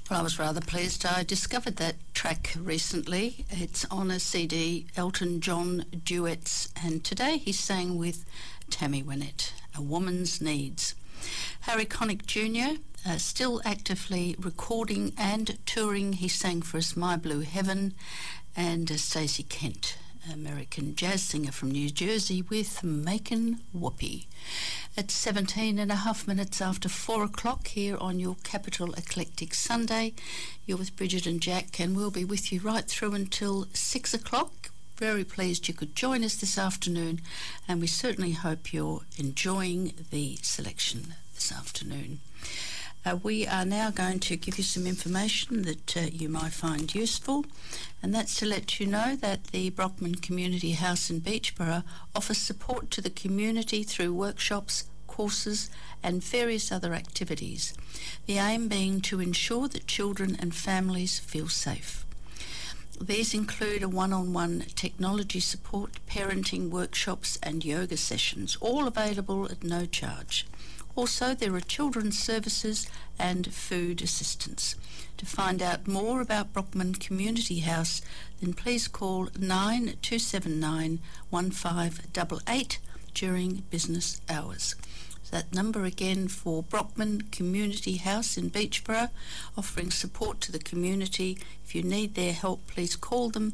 Well, I was rather pleased. I discovered that track recently. It's on a CD, Elton John Duets, and today he sang with Tammy Wynette, A Woman's Needs. Harry Connick Jr., still actively recording and touring. He sang for us My Blue Heaven, and Stacey Kent, American jazz singer from New Jersey, with Makin' Whoopee. It's 17 and a half minutes after 4 o'clock here on your Capital Eclectic Sunday. You're with Bridget and Jack, and we'll be with you right through until 6 o'clock. Very pleased you could join us this afternoon, and we certainly hope you're enjoying the selection this afternoon. We are now going to give you some information that you might find useful, and that's to let you know that the Brockman Community House in Beachborough offers support to the community through workshops, courses and various other activities, the aim being to ensure that children and families feel safe. These include a one-on-one technology support, parenting workshops and yoga sessions, all available at no charge. Also, there are children's services and food assistance. To find out more about Brockman Community House, then please call 9279 1588 during business hours. So that number again for Brockman Community House in Beachborough, offering support to the community. If you need their help, please call them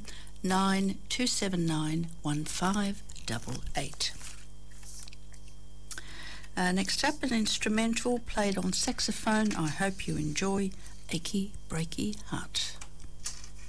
9279 1588. Next up, an instrumental played on saxophone. I hope you enjoy Achy Breaky Heart.